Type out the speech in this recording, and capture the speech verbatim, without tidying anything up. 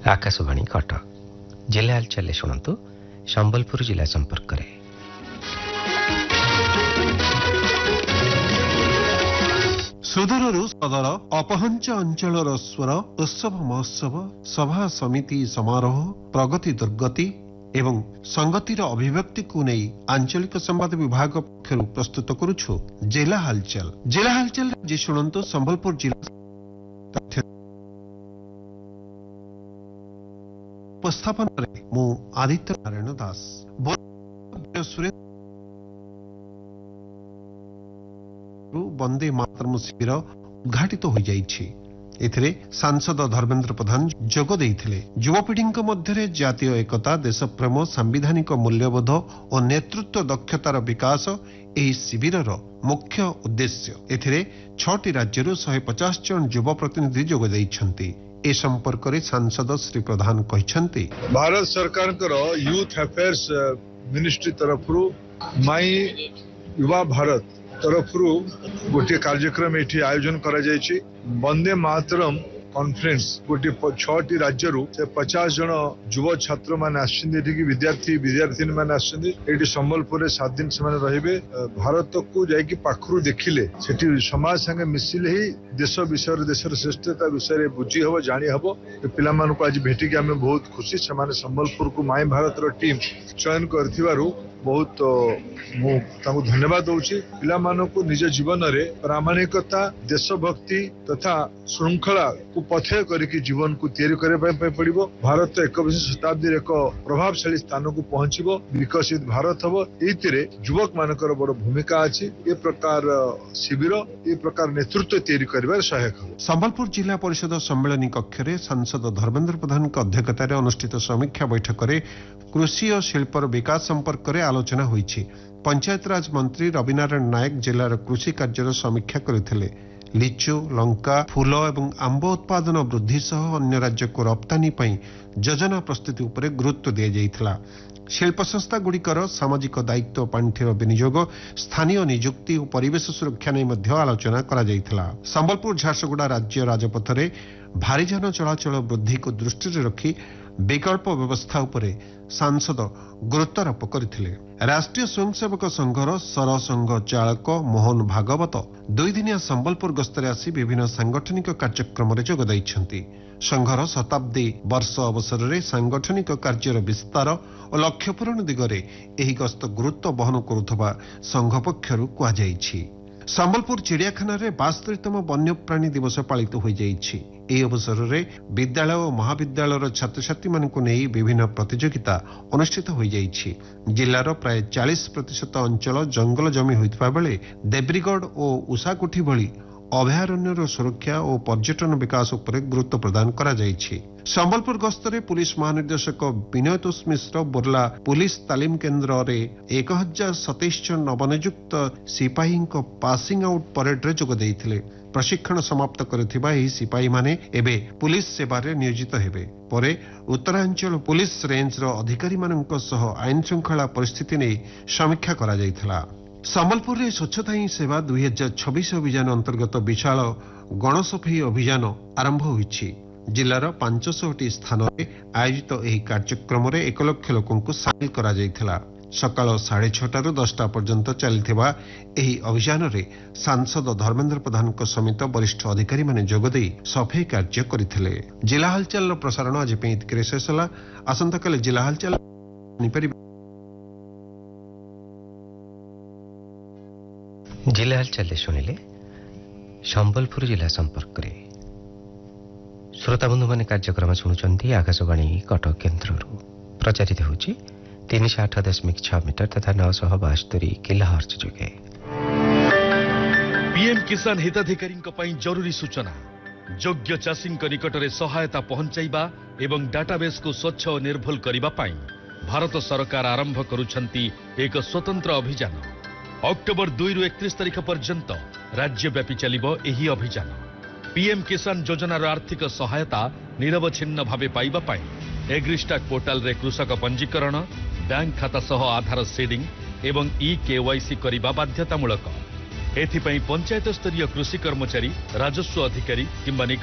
आकाशवाणी कटक जिला हालचाल शुणु संबलपुर जिला संपर्क में सुदूरु सदर अपहंच अंचल स्वर उत्सव महोत्सव सभा समिति समारोह प्रगति दुर्गति एवं संगतिर अभिव्यक्ति को नहीं आंचलिक संवाद विभाग पक्षर प्रस्तुत करुछु जिला हालचाल जिला हालचाल जी शुणु संबलपुर जिला उपस्थापन मु आदित्य नारायण दास वंदे मातरम शिविर उद्घाटित हो जाइछि। एथिरे सांसद धर्मेंद्र प्रधान जोग देइथिले। युवपीढ़ी मध्य जातीय एकता देशप्रेम सांविधानिक मूल्यबोध और नेतृत्व दक्षतार विकास एही शिविरर मुख्य उद्देश्य। एथिरे छटी राज्यरू एक सौ पचास जन युवा प्रतिनिधि जोग देइछन्ति। ए संपर्क में सांसद श्री प्रधान कहते भारत सरकार यूथ अफेयर्स मिनिस्ट्री तरफ माई युवा भारत तरफ गोटे कार्यक्रम ये आयोजन करा जायछि। वंदे मातरम कॉन्फ्रेंस गोटे छटी राज्य पचास जन युव छात्र मैंने आसि विद्यार्थी विद्यार्थी मैंने संबलपुर सात दिन से रे भारत को जाकि पाखु देखिले सेठी समाज संगे मिसिले ही देश विषय देशर श्रेष्ठता विषय बुझी हम जानी हम पिला आज भेटिक आम बहुत खुशी से संबलपुर को माई भारत टीम चयन कर बहुत मु धन्यवाद दूची पिला को निज जीवन में प्रामाणिकता देशभक्ति तथा श्रृंखला को पथय करके जीवन को तैयारी करने पड़ो। भारत एकविंश शताब्दी एक प्रभावशाली स्थान को पहुंचबो विकसित भारत हम ये युवक मानकर बड़ भूमिका अच्छी। ये प्रकार शिविर ये प्रकार नेतृत्व तैयारी कर सहायक हो। संबलपुर जिला परिषद सम्मेलनी कक्ष में सांसद धर्मेंद्र प्रधान अध्यक्षतार अनुष्ठित समीक्षा बैठक में कृषि और शिल्पर विकास संपर्क में आलोचना होईछि। पंचायत राज मंत्री रविनारायण नायक जिलार कृषि कार्यर समीक्षा करथिले। लिचु लंका फूल एवं आंब उत्पादन वृद्धि सह अन्य राज्य को रप्तानी पई योजना प्रस्तुति उपरे गुरुत्व दिया जाइथिला। शिल्प संस्था गुड़िकर सामाजिक दायित्व पांठिर विनियोग स्थानीय नियुक्ति और परिवेश सुरक्षा नहीं मध्य आलोचना करा जाइथिला। संबलपुर झारसुगुड़ा राज्य राजपथ में भारी जान चलाचल वृद्धि को दृष्टि रखी विकल्प व्यवस्था उपरे सांसद गुरुत्वारोप करथिले। राष्ट्रीय स्वयंसेवक संघर सर संघ चालक मोहन भागवत दुई दिनिया संबलपुर गस्तरे आसी विभिन्न सांगठनिक कार्यक्रम में जोग दैछन्ति। संघर शताब्दी वर्ष अवसर में सांगठनिक कार्यर विस्तार और लक्ष्य पूरण दिगरे एही गस्त गुरुत्व बहन करुथबा संघ पक्षरु कुआ जाइछि। संबलपुर चिड़ियाखाना रे बास्तरीतम वन्यप्राणी दिवस पालित हो जाइछि। एही अवसर में विद्यालय और महाविद्यालय छात्र छात्री मानकु नेई विभिन्न प्रतियोगिता अनुष्ठित हो जाइछि। जिल्लार प्राय चालीस प्रतिशत अंचल जंगल जमी होइतबा बेले देब्रीगढ़ और उषाकोठी भली अभयारण्यर सुरक्षा और पर्यटन विकास उपर गुरुत्व प्रदान करा जाइछि। संबलपुर गस्तरे पुलिस महानिर्देशक विनयतोष मिश्र बोर्ला पुलिस तालीम केन्द्र रे एक हजार सतैश जन नवनियुक्त सिपाही पासिंग आउट परेड रे जोग देइथिले। प्रशिक्षण समाप्त करथिबा एही सिपाही माने एबे पुलिस सेवा रे नियोजित हेबे। परे उत्तरांचल पुलिस रेंज रो अधिकारी मानक सह आईन श्रृंखला परिस्थिति नै समीक्षा करा जाइथिला। संबलपुर में स्वच्छता ही सेवा दुई हजार छब्बीस अभियान अंतर्गत विशाल गणसफेई अभियान आरंभ होइछि। जिलार पांच सौ टी स्थान में आयोजित एही कार्यक्रम में एक लक्ष लोकों को सामिल करा जाइथिला। सकाळ साढ़े छटारू दसटा पर्यंत चलिथिबा एही अभियान रे सांसद धर्मेंद्र प्रधान समेत वरिष्ठ अधिकारी माने जोग देई सफेई कार्य करथिले। जिला हालचाल प्रसारण आज पे इतके शेष होला। आसंता काले जिला हालचाल जिला हालचाल शुणिले संबलपुर जिला संपर्क में श्रोता बंधु मान कार्यक्रम शुणुंट आकाशवाणी कटक केन्द्र प्रचारित होची तीन सौ आठ दशमिक छह मीटर तथा नौ सौ बास्तरी किलोहर्ट्ज जोगे। पीएम किसान हिताधिकारी जरूरी सूचना योग्य चाषी निकट में सहायता पहुंचाइबा एवं डाटाबेस को स्वच्छ और निर्भुल करने भारत सरकार आरंभ करुछंती एक स्वतंत्र अभियान। अक्टोबर दुई रु एकतीस तारीख पर्यंत राज्यव्यापी चलिबो एही अभियान। पीएम किसान योजनार आर्थिक सहायता निरवच्छिन्न भावे पाइबा पाई एग्रिस्टाक पोर्टाल रे कृषक पंजीकरण बैंक खाता सह आधार सीडिंग एवं ई केवाईसी करिबा बाध्यतामूलक। एथिपई पंचायत स्तरीय कृषि कर्मचारी राजस्व अधिकारी किंबा